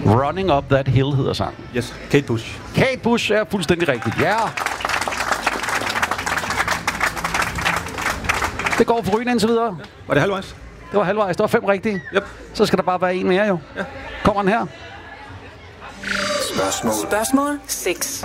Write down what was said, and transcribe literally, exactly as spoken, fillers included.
Running Up That Hill hedder sangen. Yes, Kate Bush. Kate Bush er fuldstændig rigtigt, ja. Det går for Ryn indtil videre. Ja. Var det halvvejs? Det var halvvejs, det var fem rigtige. Yep. Så skal der bare være en mere jo. Ja. Kommer den her. Spørgsmål. Spørgsmål seks.